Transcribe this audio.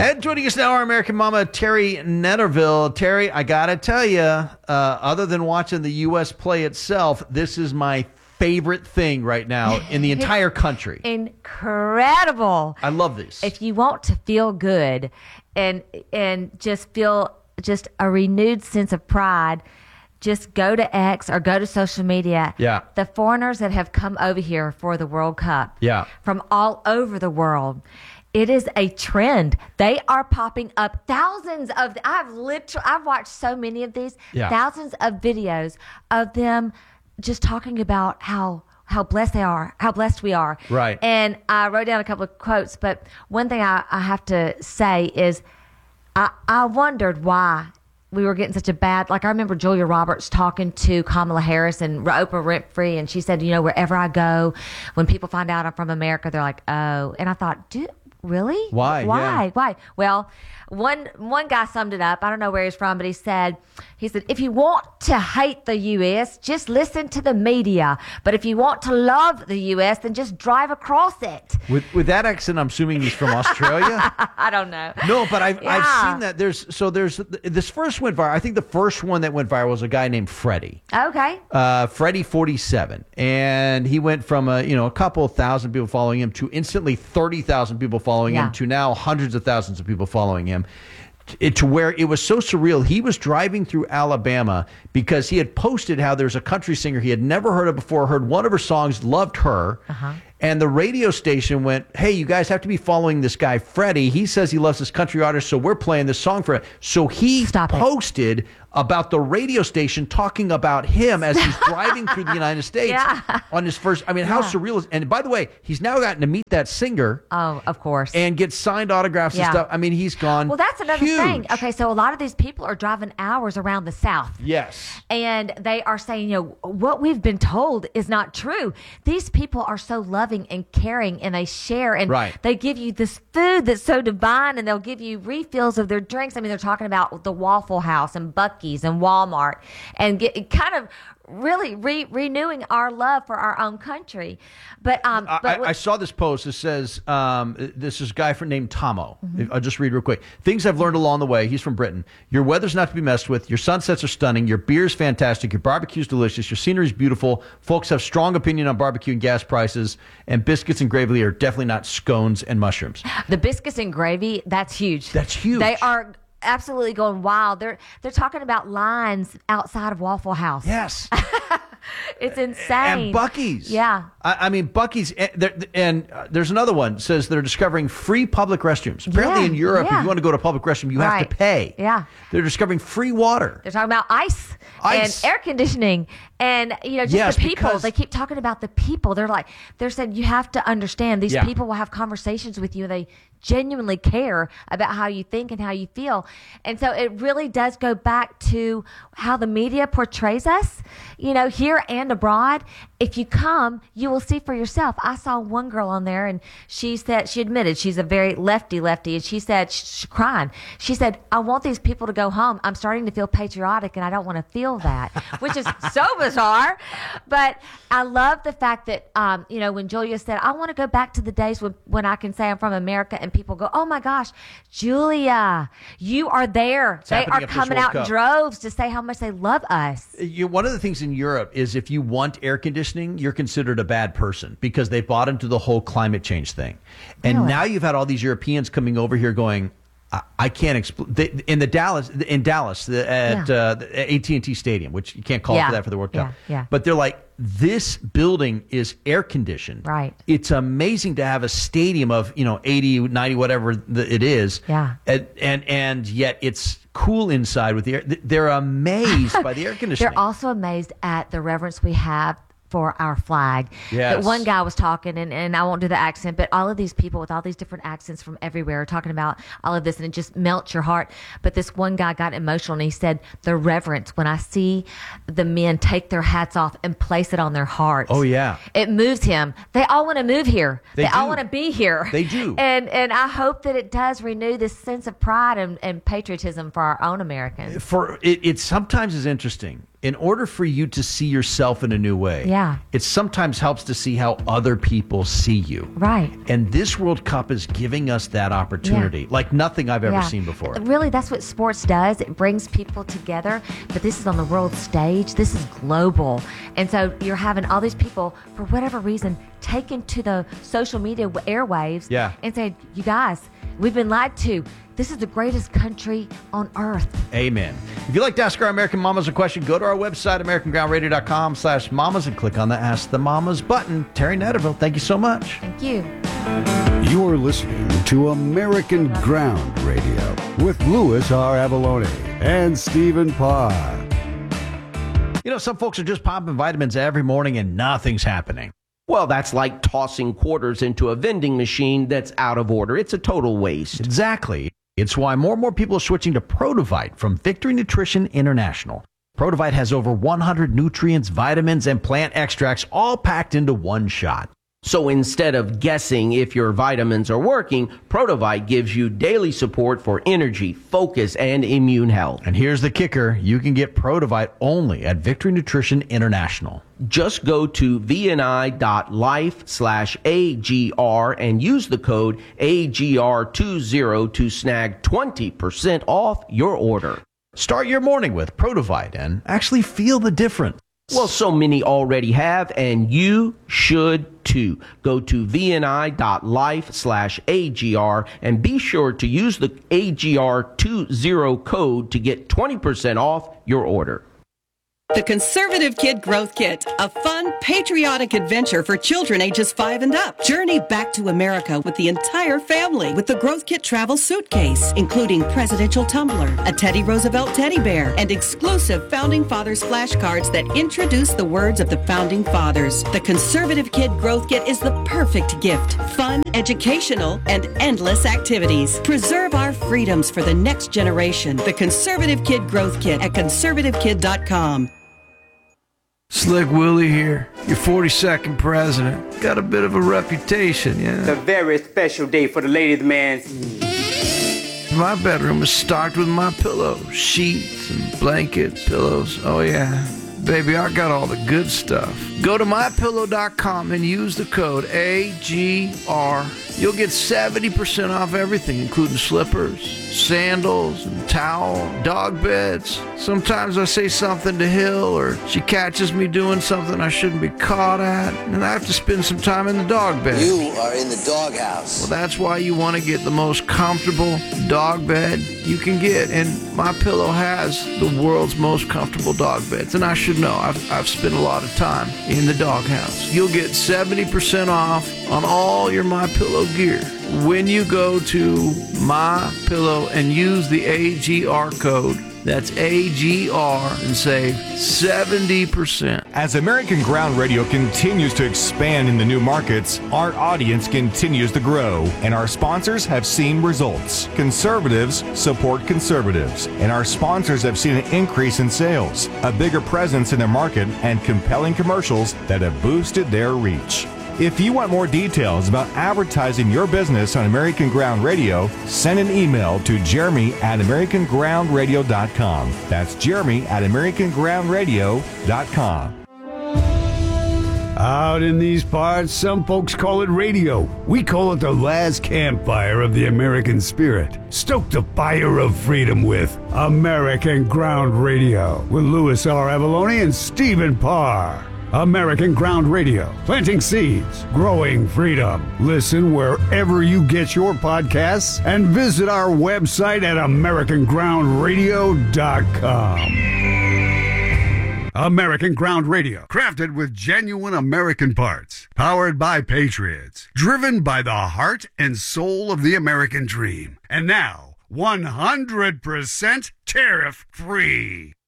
And joining us now, our American mama, Terry Netterville. Terry, I got to tell you, other than watching the U.S. play itself, this is my favorite thing right now in the entire country. Incredible. I love this. If you want to feel good and just feel just a renewed sense of pride, just go to X or go to social media. Yeah. The foreigners that have come over here for the World Cup. Yeah. From all over the world. It is a trend. They are popping up. Thousands of, I've watched so many of these, thousands of videos of them just talking about how blessed they are, how blessed we are. Right. And I wrote down a couple of quotes, but one thing I have to say is I wondered why we were getting such a bad, like I remember Julia Roberts talking to Kamala Harris and Oprah Winfrey, and she said, wherever I go, when people find out I'm from America, they're like, oh. And I thought, really? Why? Why? Yeah. Why? Well, one guy summed it up. I don't know where he's from, but he said, if you want to hate the U.S., just listen to the media. But if you want to love the U.S., then just drive across it. With that accent, I'm assuming he's from Australia. I don't know. No, but I've seen that. There's this first went viral. I think the first one that went viral was a guy named Freddie. Okay. Freddie 47, and he went from a couple thousand people following him to instantly 30,000 people following him to now hundreds of thousands of people following him. To where it was so surreal. He was driving through Alabama because he had posted how there's a country singer he had never heard of before, heard one of her songs, loved her. And the radio station went, hey, you guys have to be following this guy, Freddie. He says he loves this country artist, so we're playing this song for it. So he posted about the radio station talking about him as he's driving through the United States on his first. I mean, how surreal is. And by the way, he's now gotten to meet that singer. Oh, of course. And get signed autographs and stuff. I mean, he's gone. Well, that's another huge thing. Okay, so a lot of these people are driving hours around the South. Yes. And they are saying, what we've been told is not true. These people are so loving and caring, and they share, and they give you this food that's so divine, and they'll give you refills of their drinks. I mean, they're talking about the Waffle House and Buc-ee's and Walmart, and kind of really renewing our love for our own country. But I saw this post. It says, this is a guy named Tomo. I'll just read real quick. Things I've learned along the way. He's from Britain. Your weather's not to be messed with. Your sunsets are stunning. Your beer's fantastic. Your barbecue's delicious. Your scenery's beautiful. Folks have strong opinion on barbecue and gas prices. And biscuits and gravy are definitely not scones and mushrooms. The biscuits and gravy, that's huge. That's huge. They are absolutely going wild. They're talking about lines outside of Waffle House. Yes. It's insane. And Buc-ee's. Yeah. I mean, Buc-ee's. And there's another one. Says they're discovering free public restrooms. Apparently in Europe, if you want to go to a public restroom, you have to pay. Yeah. They're discovering free water. They're talking about ice. And air conditioning. And, just the people. They keep talking about the people. They're saying you have to understand these people will have conversations with you. They genuinely care about how you think and how you feel. And so it really does go back to how the media portrays us, here and abroad. If you come, you will see for yourself. I saw one girl on there, and she said, she admitted she's a very lefty, and she said, she's crying. She said, I want these people to go home. I'm starting to feel patriotic, and I don't want to feel that, which is so bizarre. But I love the fact that, when Julia said, I want to go back to the days when I can say I'm from America, and people go, oh my gosh, Julia, you are there. They are coming out in droves to say how much they love us. One of the things in Europe is if you want air conditioning, you're considered a bad person because they bought into the whole climate change thing. And now you've had all these Europeans coming over here going, I can't explain. In Dallas, at the AT&T Stadium, which you can't call it for that for the World Cup. But they're like, this building is air conditioned. Right. It's amazing to have a stadium of 80, 90, whatever it is. Yeah. And yet it's cool inside with the air. They're amazed by the air conditioning. They're also amazed at the reverence we have for our flag. Yes. But one guy was talking, and I won't do the accent, but all of these people with all these different accents from everywhere are talking about all of this, and it just melts your heart. But this one guy got emotional, and he said, the reverence, when I see the men take their hats off and place it on their hearts. Oh, yeah. It moves him. They all want to move here. They all want to be here. They do. And I hope that it does renew this sense of pride and patriotism for our own Americans. It sometimes is interesting. in order for you to see yourself in a new way, it sometimes helps to see how other people see you. Right. And this World Cup is giving us that opportunity like nothing I've ever seen before. Really, that's what sports does. It brings people together, but this is on the world stage. This is global. And so you're having all these people, for whatever reason, taken to the social media airwaves and say, you guys, we've been lied to. This is the greatest country on earth. Amen. If you'd like to ask our American Mamas a question, go to our website, AmericanGroundRadio.com/mamas, and click on the Ask the Mamas button. Terry Netterville, thank you so much. Thank you. You're listening to American Ground Radio with Louis R. Avalone and Stephen Parr. You know, some folks are just popping vitamins every morning and nothing's happening. Well, that's like tossing quarters into a vending machine that's out of order. It's a total waste. Exactly. It's why more and more people are switching to Produvite from Victory Nutrition International. Produvite has over 100 nutrients, vitamins, and plant extracts all packed into one shot. So instead of guessing if your vitamins are working, Produvite gives you daily support for energy, focus, and immune health. And here's the kicker. You can get Produvite only at Victory Nutrition International. Just go to vni.life/AGR and use the code AGR20 to snag 20% off your order. Start your morning with Produvite and actually feel the difference. Well, so many already have, and you should too. Go to vni.life/AGR and be sure to use the AGR20 code to get 20% off your order. The Conservative Kid Growth Kit, a fun, patriotic adventure for children ages 5 and up. Journey back to America with the entire family with the Growth Kit travel suitcase, including presidential tumbler, a Teddy Roosevelt teddy bear, and exclusive Founding Fathers flashcards that introduce the words of the Founding Fathers. The Conservative Kid Growth Kit is the perfect gift. Fun, educational, and endless activities. Preserve our freedoms for the next generation. The Conservative Kid Growth Kit at conservativekid.com. Slick Willie here, your 42nd president. Got a bit of a reputation, yeah? It's a very special day for the ladies' man. My bedroom is stocked with my pillows, sheets and blankets, pillows. Oh yeah, baby, I got all the good stuff. Go to MyPillow.com and use the code AGR. You'll get 70% off everything, including slippers, sandals, and towel, dog beds. Sometimes I say something to Hill, or she catches me doing something I shouldn't be caught at, and I have to spend some time in the dog bed. You are in the doghouse. Well, that's why you want to get the most comfortable dog bed you can get, and MyPillow has the world's most comfortable dog beds, and I should know. I've spent a lot of time in the doghouse. You'll get 70% off on all your MyPillow gear when you go to MyPillow and use the AGR code. That's AGR and save 70%. As American Ground Radio continues to expand in the new markets, our audience continues to grow, and our sponsors have seen results. Conservatives support conservatives, and our sponsors have seen an increase in sales, a bigger presence in their market, and compelling commercials that have boosted their reach. If you want more details about advertising your business on American Ground Radio, send an email to jeremy@americangroundradio.com. That's jeremy@americangroundradio.com. Out in these parts, some folks call it radio. We call it the last campfire of the American spirit. Stoke the fire of freedom with American Ground Radio with Louis R. Avalone and Stephen Parr. American Ground Radio, planting seeds, growing freedom. Listen wherever you get your podcasts and visit our website at AmericanGroundRadio.com. American Ground Radio, crafted with genuine American parts, powered by patriots, driven by the heart and soul of the American dream. And now, 100% tariff-free.